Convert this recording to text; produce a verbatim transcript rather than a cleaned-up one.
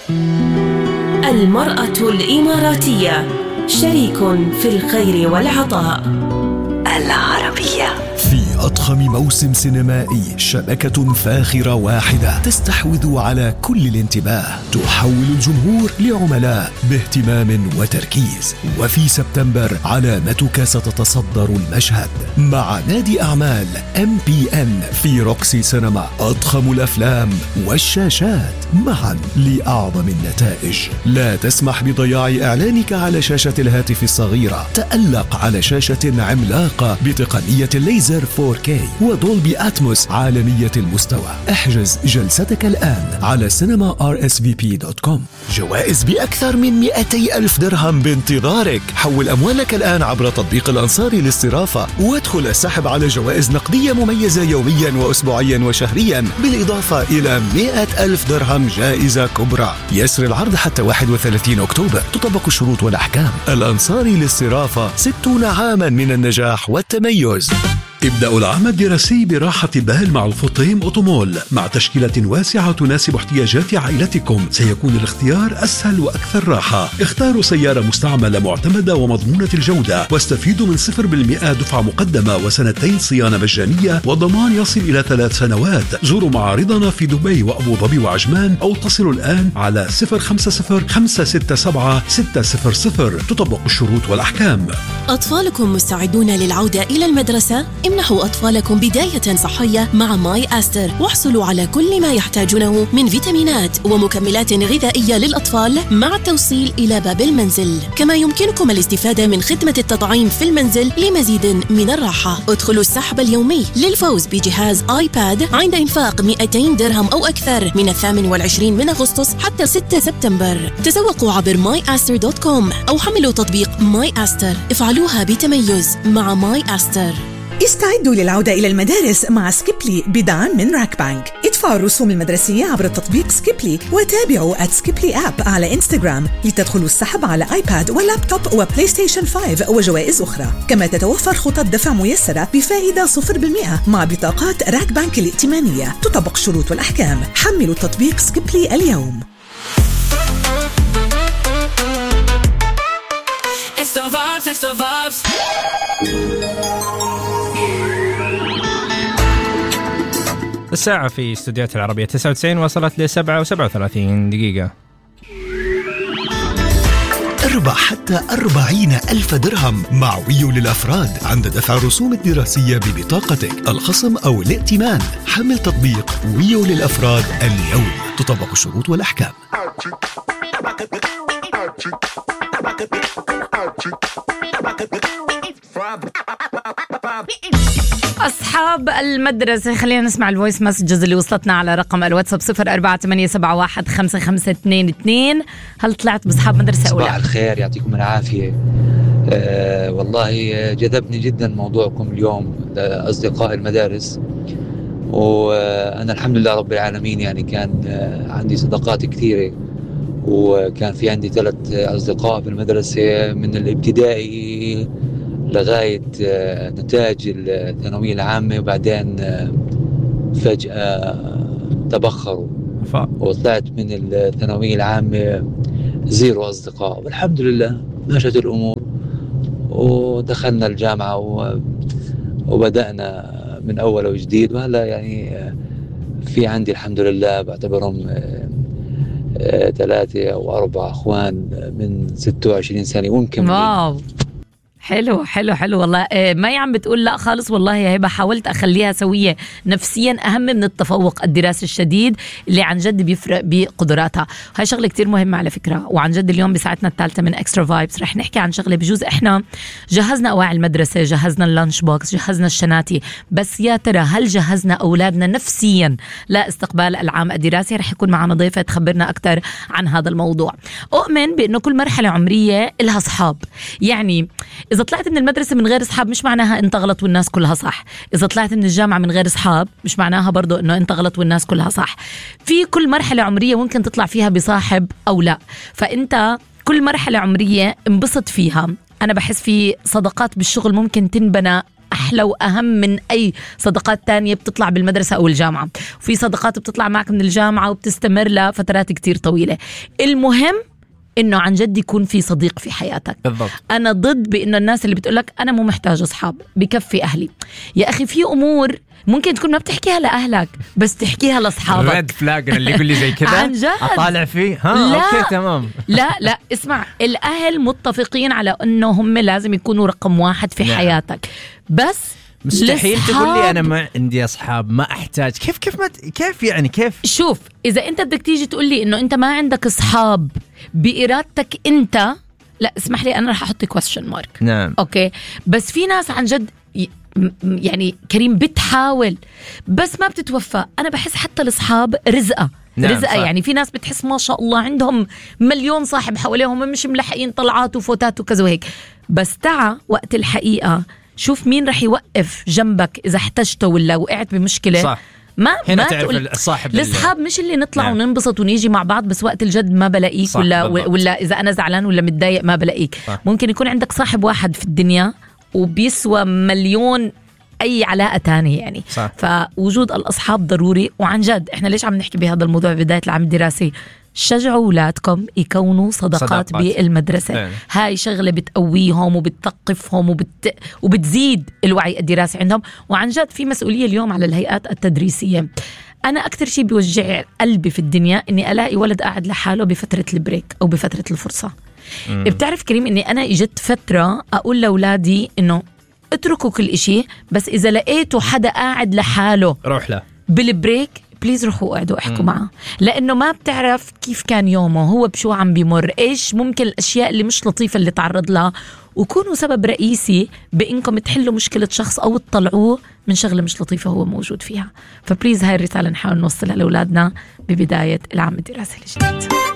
المرأة الإماراتية شريك في الخير والعطاء. العربية. في أضخم موسم سينمائي، شبكة فاخرة واحدة تستحوذ على كل الانتباه، تحول الجمهور لعملاء باهتمام وتركيز. وفي سبتمبر علامتك ستتصدر المشهد مع نادي أعمال إم بي إن في روكسي سينما. أضخم الأفلام والشاشات معا لأعظم النتائج. لا تسمح بضياع إعلانك على شاشة الهاتف الصغيرة. تألق على شاشة عملاقة بتقنية الليزر فور كي ودولبي أتموس عالمية المستوى. احجز جلستك الآن على سينما آر إس في بي دوت كوم. جوائز بأكثر من مئتي ألف درهم بانتظارك. حول أموالك الآن عبر تطبيق الأنصاري للصرافة وادخل السحب على جوائز نقدية مميزة يوميا وأسبوعيا وشهريا، بالإضافة إلى مئة ألف درهم جائزة كبرى. يسر العرض حتى واحد وثلاثين أكتوبر. تطبق الشروط والأحكام. الأنصاري للصرافة، ستون عاما من النجاح والتميز. ابدأوا العام الدراسي براحة بال مع الفطيم أوتومول. مع تشكيلة واسعة تناسب احتياجات عائلتكم، سيكون الاختيار أسهل وأكثر راحة. اختاروا سيارة مستعملة معتمدة ومضمونة الجودة، واستفيدوا من صفر بالمئة دفعة مقدمة وسنتين صيانة مجانية وضمان يصل إلى ثلاث سنوات. زوروا معارضنا في دبي وأبو ظبي وعجمان، أو اتصلوا الآن على صفر خمسة صفر خمسة ستة سبعة ستة صفر صفر. تطبق الشروط والأحكام. أطفالكم مستعدون للعودة إلى المدرسة؟ امنحوا أطفالكم بداية صحية مع ماي أستر، واحصلوا على كل ما يحتاجونه من فيتامينات ومكملات غذائية للأطفال مع التوصيل إلى باب المنزل. كما يمكنكم الاستفادة من خدمة التطعيم في المنزل لمزيد من الراحة. ادخلوا السحب اليومي للفوز بجهاز آيباد عند إنفاق مئتين درهم أو أكثر من الثامن والعشرين من أغسطس حتى ستة سبتمبر. تسوقوا عبر ماي أستر دوت كوم أو حملوا تطبيق ماي أستر. افعلوها بتميز مع ماي أستر. استعدوا للعودة إلى المدارس مع سكيبلي بدعم من راك بانك. ادفعوا الرسوم المدرسية عبر تطبيق سكيبلي، وتابعوا at سكيبلي أب على إنستغرام لتدخلوا السحب على آيباد ولابتوب وبلاي ستيشن خمسة وجوائز أخرى. كما تتوفر خطط دفع ميسرة بفائدة صفر بالمئة مع بطاقات راك بانك الائتمانية. تطبق الشروط والأحكام. حملوا تطبيق سكيبلي اليوم. الساعة في استوديوهات العربية تسعة وتسعين وصلت لسبعة وسبعة وثلاثين دقيقة. اربح حتى أربعين ألف درهم مع ويو للأفراد عند دفع الرسوم الدراسية ببطاقتك، الخصم أو الائتمان. حمل تطبيق ويو للأفراد اليوم. تطبق الشروط والأحكام. أصحاب المدرسة، خلينا نسمع الفويس مسجز اللي وصلتنا على رقم الواتساب صفر أربعة ثمانية سبعة واحد خمسة خمسة اثنين اثنين. هل طلعت بأصحاب مدرسة أو لا؟ صباح الخير، يعطيكم العافية. أه والله جذبني جدا موضوعكم اليوم أصدقاء المدارس، وأنا الحمد لله رب العالمين يعني كان عندي صداقات كثيرة، وكان في عندي ثلاث أصدقاء في المدرسة من الابتدائي لغاية نتاج الثانوية العامة، وبعدين فجأة تبخروا وطلعت من الثانوية العامة زيرو أصدقاء. والحمد لله مشت الأمور ودخلنا الجامعة وبدأنا من أول وجديد، وهلا يعني في عندي الحمد لله بعتبرهم ثلاثة أو أربعة أخوان من ستة وعشرين سنة وممكن. واو، حلو حلو حلو والله. ما عم بتقول لا خالص والله يا هبة، حاولت أخليها سوية نفسيا أهم من التفوق الدراسي الشديد اللي عن جد بيفرق بقدراتها. هاي شغلة كتير مهمة على فكرة، وعن جد اليوم بساعتنا الثالثة من إكسترا فايبس رح نحكي عن شغلة بجوز إحنا جهزنا أواعي المدرسة، جهزنا اللانش بوكس، جهزنا الشناتي، بس يا ترى هل جهزنا أولادنا نفسيا لاستقبال العام الدراسي؟ رح يكون معنا ضيفة تخبرنا أكتر عن هذا الموضوع. أؤمن بأنه كل مرحلة عمرية لها أصحاب، يعني إذا طلعت من المدرسة من غير أصحاب مش معناها أنت غلط والناس كلها صح. إذا طلعت من الجامعة من غير أصحاب مش معناها برضو أنه أنت غلط والناس كلها صح. في كل مرحلة عمرية ممكن تطلع فيها بصاحب أو لا، فأنت كل مرحلة عمرية انبسط فيها. أنا بحس في صداقات بالشغل ممكن تنبنى أحلى وأهم من أي صداقات تانية بتطلع بالمدرسة أو الجامعة. وفي صداقات بتطلع معك من الجامعة وبتستمر لفترات كتير طويلة. المهم إنه عن جد يكون في صديق في حياتك. بالضبط. أنا ضد بإنه الناس اللي بتقولك أنا مو محتاج أصحاب، بكفي أهلي. يا أخي في أمور ممكن تكون ما بتحكيها لأهلك بس تحكيها لأصحابك. ريد فلاج اللي يقول لي زي كذا عن جد أطالع فيه. ها لا. أوكي تمام. لا لا اسمع، الأهل متفقين على أنه هم لازم يكونوا رقم واحد في نعم. حياتك، بس مستحيل تقول لي أنا ما عندي أصحاب ما أحتاج. كيف كيف ما كيف يعني كيف؟ شوف، إذا أنت بدك تيجي تقول لي إنه أنت ما عندك أصحاب بإرادتك أنت، لا اسمح لي أنا رح أحط question mark. نعم. أوكي، بس في ناس عن جد يعني كريم بتحاول بس ما بتتوفى. أنا بحس حتى الأصحاب رزقة. نعم رزقة صح. يعني في ناس بتحس ما شاء الله عندهم مليون صاحب حواليهم مش ملحقين طلعات وفوتات وكذا وهيك، بس تعا وقت الحقيقة شوف مين رح يوقف جنبك إذا احتجته ولا وقعت بمشكلة. صح. ما هنا ما تعرف تقول الصاحب. الأصحاب مش اللي نطلع نعم. وننبسط ونيجي مع بعض بس وقت الجد ما بلاقيك، ولا بالضبط. ولا إذا أنا زعلان ولا متضايق ما بلاقيك. صح. ممكن يكون عندك صاحب واحد في الدنيا وبيسوى مليون أي علاقة تانية يعني. صح. فوجود الأصحاب ضروري. وعن جد إحنا ليش عم نحكي بهذا الموضوع بداية العام الدراسي؟ شجعوا أولادكم يكونوا صداقات, صداقات. بالمدرسة. يعني. هاي شغلة بتقويهم وبتثقفهم وبت... وبتزيد الوعي الدراسي عندهم. وعن جد في مسؤولية اليوم على الهيئات التدريسية. أنا أكتر شيء بيوجع قلبي في الدنيا إني ألاقي ولد قاعد لحاله بفترة البريك أو بفترة الفرصة. مم. بتعرف كريم إني أنا إجت فترة أقول لأولادي إنه اتركوا كل إشي، بس إذا لقيتوا حدا قاعد لحاله روح له بالبريك بليز روحوا قعدوا احكوا معه، لأنه ما بتعرف كيف كان يومه، هو بشو عم بيمر، إيش ممكن الأشياء اللي مش لطيفة اللي تعرض لها، وكونوا سبب رئيسي بإنكم تحلوا مشكلة شخص أو تطلعوه من شغلة مش لطيفة هو موجود فيها. فبليز هاي الرسالة نحاول نوصلها لأولادنا ببداية العام الدراسي الجديد.